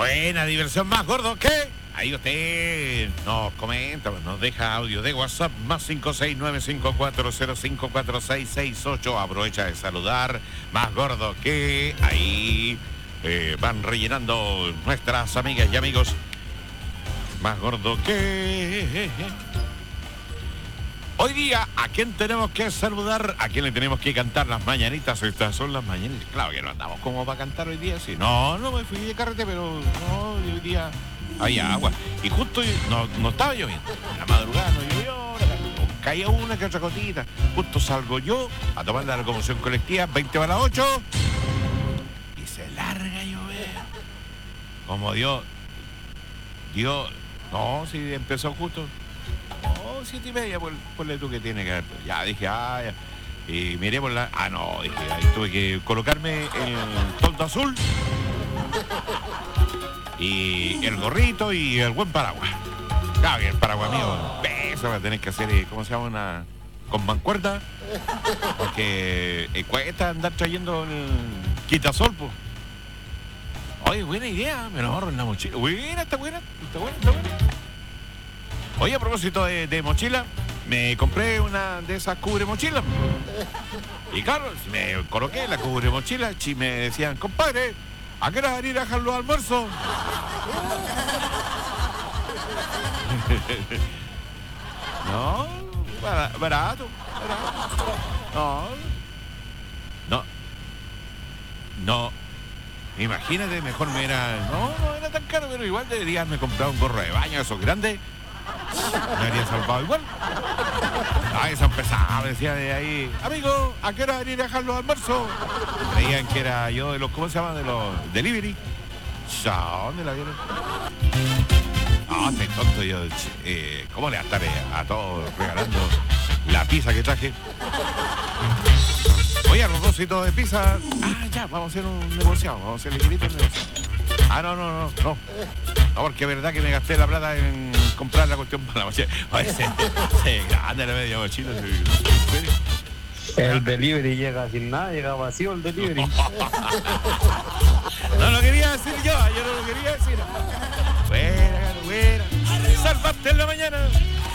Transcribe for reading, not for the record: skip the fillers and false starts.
Buena diversión, más gordo que... Ahí usted nos comenta, nos deja audio de WhatsApp, más 569-5405-4668. Aprovecha de saludar, más gordo que... Ahí van rellenando nuestras amigas y amigos. Más gordo que... Hoy día, ¿a quién tenemos que saludar? ¿A quién le tenemos que cantar las mañanitas? Estas son las mañanitas. Claro que no andamos como para cantar hoy día, sí. No me fui de carrete, pero no, hoy día había agua. Y justo no estaba lloviendo. En la madrugada no llovió, caía una que otra gotita. Justo salgo yo a tomar la locomoción colectiva, 20 para las 8. Y se larga a llover. Como Dios. No, si empezó justo. 7:30, ponle tú que tiene que haber. Ya dije, ya. Y miré por la... no, dije, ahí tuve que colocarme el toldo azul y el gorrito y el buen paraguas. Claro que el paraguas mío, eso va a tener que hacer, ¿cómo se llama? Con mancuerda, porque cuesta andar trayendo el quitasol, pues. Oye, buena idea, me lo ahorro en la mochila. Está buena. Oye, a propósito de mochila, me compré una de esas cubre mochilas. Y claro, me coloqué la cubre mochila y me decían, compadre, ¿a qué hora vas a ir a dejar los almuerzos? No, barato. No. Imagínate, mejor me era... No era tan caro, pero igual debería haberme comprado un gorro de baño, esos grandes. Me habría salvado igual. Eso empezaba, decía de ahí, amigo, ¿a qué hora venir a dejar los almuerzos? Creían que era yo de los, ¿cómo se llama? De los delivery. ¿Dónde la vieron? Estoy tonto yo. ¿Cómo le estaré a todos regalando la pizza que traje? Oye, a propósito de pizza. Ya, vamos a hacer un negociado. Vamos a hacer ligerito el negociado. No, porque es verdad que me gasté la plata en comprar la cuestión para la mochila. Oye, se grande la media mochila. El delivery llega sin nada, llega vacío el delivery. No lo quería decir yo no lo quería decir. Buena. Salvaste en la mañana.